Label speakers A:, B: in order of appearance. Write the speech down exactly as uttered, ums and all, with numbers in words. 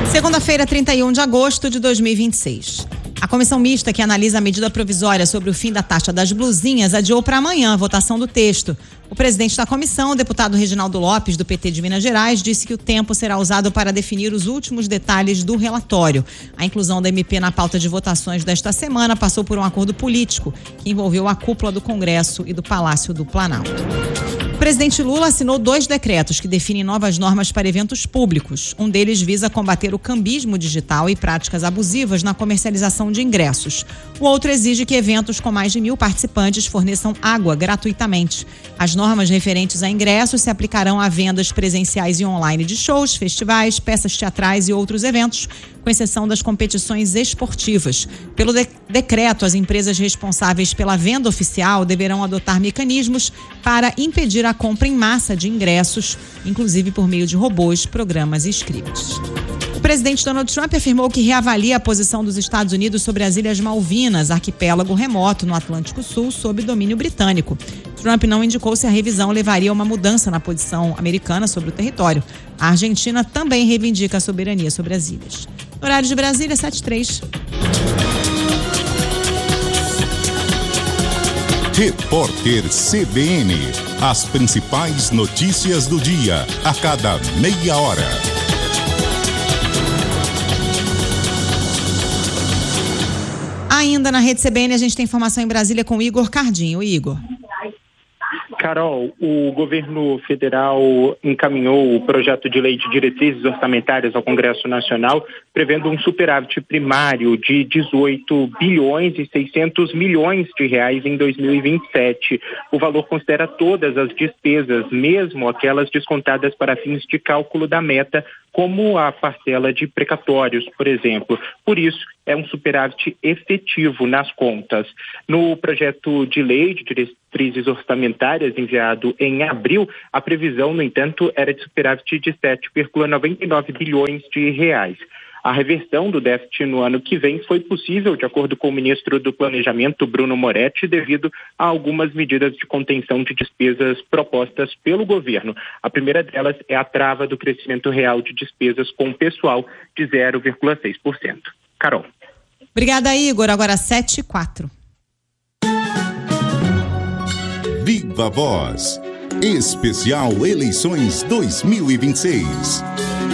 A: Segunda-feira, trinta e um de agosto de dois mil e vinte e seis. A comissão mista que analisa a medida provisória sobre o fim da taxa das blusinhas adiou para amanhã a votação do texto. O presidente da comissão, o deputado Reginaldo Lopes, do P T de Minas Gerais, disse que o tempo será usado para definir os últimos detalhes do relatório. A inclusão da M P na pauta de votações desta semana passou por um acordo político que envolveu a cúpula do Congresso e do Palácio do Planalto. O presidente Lula assinou dois decretos que definem novas normas para eventos públicos. Um deles visa combater o cambismo digital e práticas abusivas na comercialização de ingressos. O outro exige que eventos com mais de mil participantes forneçam água gratuitamente. As normas referentes a ingressos se aplicarão a vendas presenciais e online de shows, festivais, peças teatrais e outros eventos, com exceção das competições esportivas. Pelo de- decreto, as empresas responsáveis pela venda oficial deverão adotar mecanismos para impedir a compra em massa de ingressos, inclusive por meio de robôs, programas e scripts. O presidente Donald Trump afirmou que reavalia a posição dos Estados Unidos sobre as Ilhas Malvinas, arquipélago remoto no Atlântico Sul, sob domínio britânico. Trump não indicou se a revisão levaria a uma mudança na posição americana sobre o território. A Argentina também reivindica a soberania sobre as ilhas. Horário de Brasília, sete e três.
B: Repórter C B N. As principais notícias do dia, a cada meia hora.
A: Ainda na Rede C B N, a gente tem informação em Brasília com Igor Cardinho. Igor.
C: Carol, o governo federal encaminhou o projeto de lei de diretrizes orçamentárias ao Congresso Nacional, prevendo um superávit primário de dezoito bilhões e seiscentos milhões de reais em dois mil e vinte e sete. O valor considera todas as despesas, mesmo aquelas descontadas para fins de cálculo da meta, como a parcela de precatórios, por exemplo. Por isso, é um superávit efetivo nas contas. No projeto de lei de diretrizes orçamentárias enviado em abril, a previsão, no entanto, era de superávit de sete vírgula noventa e nove bilhões de reais. A reversão do déficit no ano que vem foi possível, de acordo com o ministro do Planejamento, Bruno Moretti, devido a algumas medidas de contenção de despesas propostas pelo governo. A primeira delas é a trava do crescimento real de despesas com o pessoal de zero vírgula seis por cento. Carol.
A: Obrigada, Igor. Agora sete e quatro.
B: Viva Voz. Especial Eleições dois mil e vinte e seis.